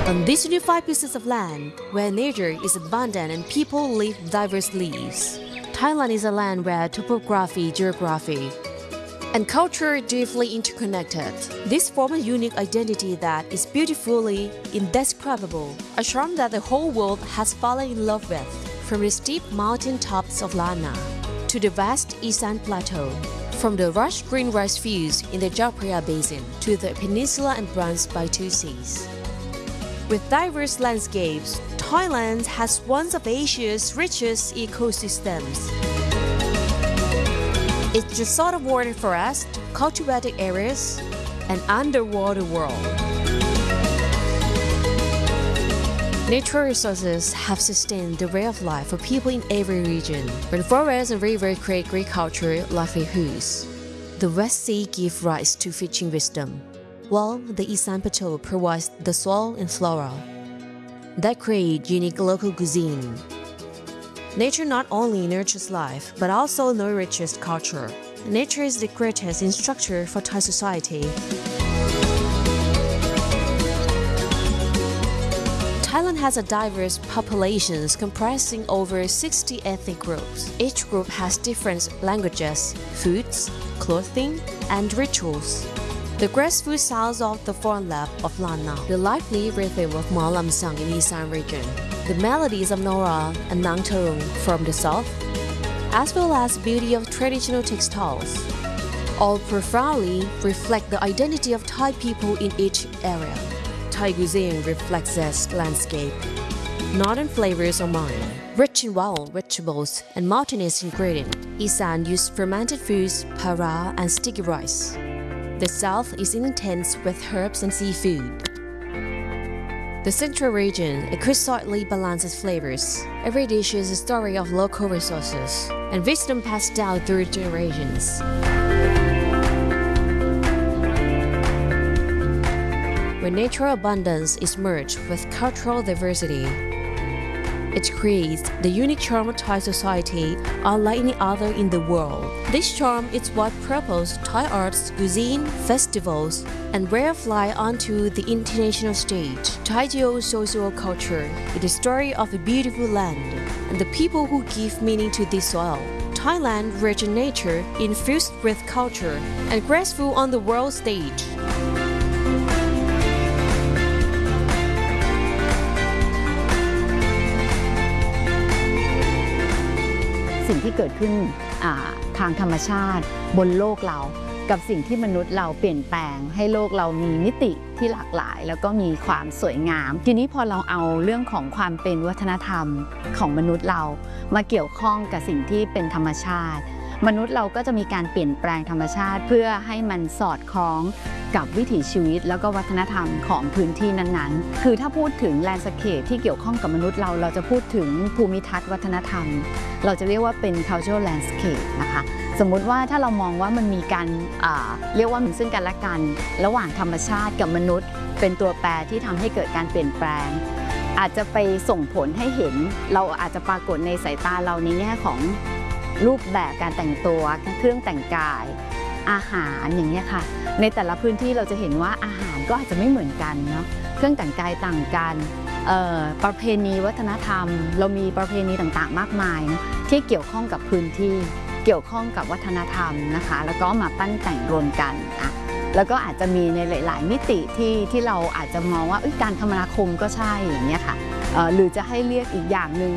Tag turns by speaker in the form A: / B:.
A: On these unified pieces of land, where nature is abundant and people live diverse lives, Thailand is a land where topography, geography, and culture are deeply interconnected. This forms a unique identity that is beautifully indescribable, a charm that the whole world has fallen in love with, from the steep mountain tops of Lana to the vast Isan Plateau, from the lush green rice fields in the Chao Phraya Basin to the peninsula embraced by two seas. With diverse landscapes, Thailand has one of Asia's richest ecosystems. It's the sort of water forest, cultivated areas, and underwater world. Natural resources have sustained the way of life for people in every region. When forests and rivers create agricultural livelihoods, the West Sea gives rise to fishing wisdom, while the Isan Plateau provides the soil and flora that create unique local cuisine. Nature not only nurtures life, but also nourishes culture. Nature is the greatest instructor for Thai society. Thailand has a diverse population comprising over 60 ethnic groups. Each group has different languages, foods, clothing, and rituals. The graceful sounds of the foreign lap of Lana, the lively rhythm of Ma Lam sung in Isan region, the melodies of Nora and Nang Tarung from the south, as well as the beauty of traditional textiles, all profoundly reflect the identity of Thai people in each area. Thai cuisine reflects this landscape. Northern flavors are mine, rich in wild vegetables and mountainous ingredients. Isan used fermented foods, para, and sticky rice. The south is intense with herbs and seafood. The central region exquisitely balances flavors. Every dish is a story of local resources and wisdom passed down through generations. When natural abundance is merged with cultural diversity, it creates the unique charm of Thai society unlike any other in the world. This charm is what propels Thai arts, cuisine, festivals, and way of life onto the international stage. Thai geo-social culture is the story of a beautiful land and the people who give meaning to this soil. Thailand, rich in nature, infused with culture, and graceful on the world stage.
B: สิ่งที่เกิดขึ้นทางธรรมชาติบนโลกเรากับสิ่งที่มนุษย์เราเปลี่ยนแปลงให้โลกเรามีมิติที่หลากหลายแล้วก็มีความสวยงามทีนี้พอเราเอาเรื่องของความเป็นวัฒนธรรมของมนุษย์เรามาเกี่ยวข้องกับสิ่งที่เป็นธรรมชาติมนุษย์เราก็จะมีการเปลี่ยนแปลงธรรมชาติเพื่อให้มันสอดคล้องกับวิถีชีวิตแล้วก็วัฒนธรรมของพื้นที่นั้นๆคือถ้าพูดถึงแลนด์สเคปที่เกี่ยวข้องกับมนุษย์เราจะพูดถึงภูมิทัศน์วัฒนธรรมเราจะเรียกว่าเป็น cultural landscape นะคะสมมุติว่าถ้าเรามองว่ามันมีการเรียกว่ามีซึ่งกันและกันระหว่างธรรมชาติกับมนุษย์เป็นตัวแปรที่ทำให้เกิดการเปลี่ยนแปลงอาจจะไปส่งผลให้เห็นเราอาจจะปรากฏในสายตาเราในแง่ของรูปแบบการแต่งตัวเครื่องแต่งกายอาหารอย่างนี้ค่ะในแต่ละพื้นที่เราจะเห็นว่าอาหารก็อาจจะไม่เหมือนกันเนาะเครื่องแต่งกายต่างกันประเพณีวัฒนธรรมเรามีประเพณีต่างๆมากมายนะที่เกี่ยวข้องกับพื้นที่เกี่ยวข้องกับวัฒนธรรมนะคะแล้วก็มาปั้นแต่งรวมกันแล้วก็อาจจะมีในหลายๆมิติที่เราอาจจะมองว่าการคมนาคมก็ใช่อย่างนี้ค่ะหรือจะให้เรียกอีกอย่างหนึ่ง